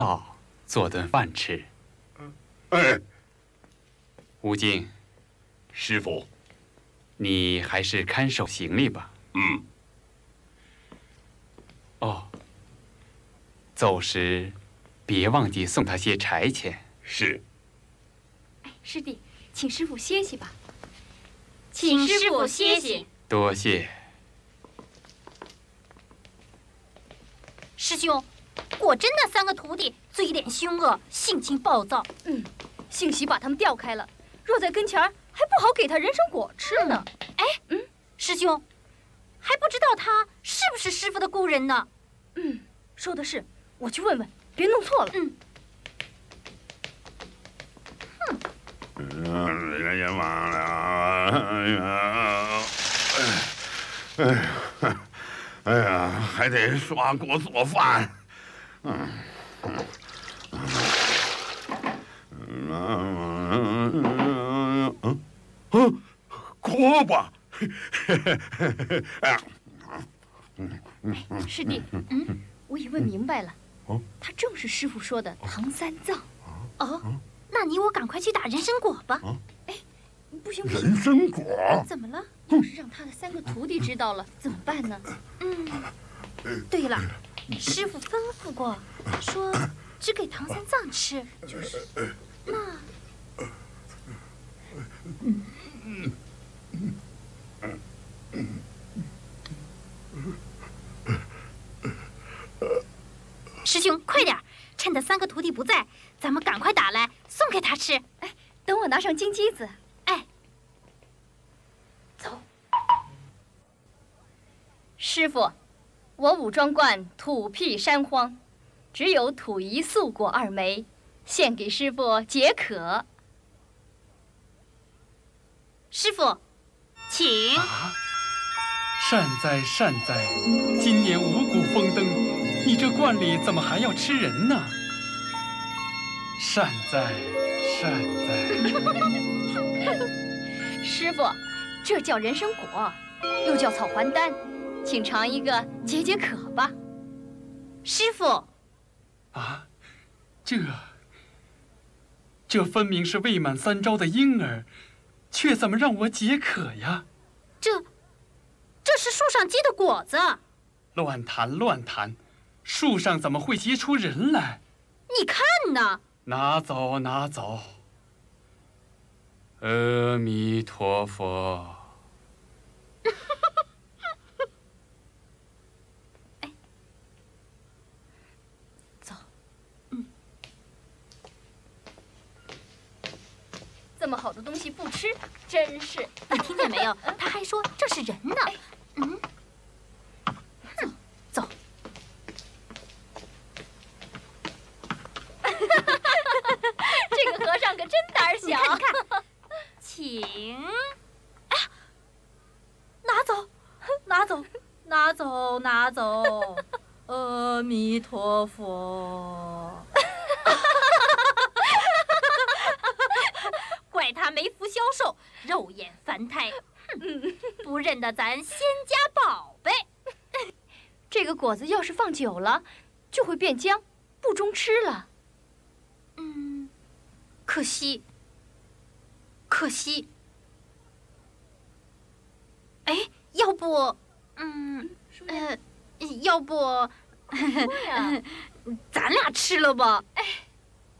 做顿饭吃。 哎， 吴敬， 师傅， 你还是看守行李吧。 嗯。 哦，走时别忘记送他些柴钱。 是。 哎，师弟，请师傅歇息吧。 请师傅歇息。 多谢。 师兄，果真那3个徒弟嘴脸凶恶，性情暴躁。 幸喜把他们调开了，若在跟前儿，还不好给他人参果吃呢。 师兄，还不知道他是不是师傅的故人呢？ 说的是，我去问问，别弄错了。 人家忘了，哎呀，还得刷锅做饭。锅巴。 师弟，我已问明白了，他正是师傅说的唐三藏。 那你我赶快去打人参果吧。 不行， 人参果怎么了？要是让他的3个徒弟知道了，怎么办呢？ 对了，师傅吩咐过，说只给唐三藏吃。就是，那。师兄，快点，趁他3个徒弟不在，咱们赶快打来送给他吃。 等我拿上金鸡子。走。师傅，我武庄观土僻山荒，只有土宜素果2枚，献给师傅解渴。 师傅，请。 善哉善哉，今年五谷丰登，你这观里怎么还要吃人呢？善哉善哉。 师傅，这叫人参果，又叫草还丹，请尝一个解解渴吧。 师傅， 这分明是未满3朝的婴儿，却怎么让我解渴呀？ 这是树上结的果子。 乱谈乱谈，树上怎么会结出人来？ 你看呢？ 拿走拿走。阿弥陀佛。 走。这么好的东西不吃，真是。 你听见没有？他还说这是人呢。走。 这个和尚可真胆小。 你看，请。拿走，拿走，拿走，拿走。阿弥陀佛。怪他没福消受，肉眼凡胎，不认得咱仙家宝贝。 这个果子要是放久了，就会变僵，不中吃了。 可惜，可惜。要不，要不，咱俩吃了吧？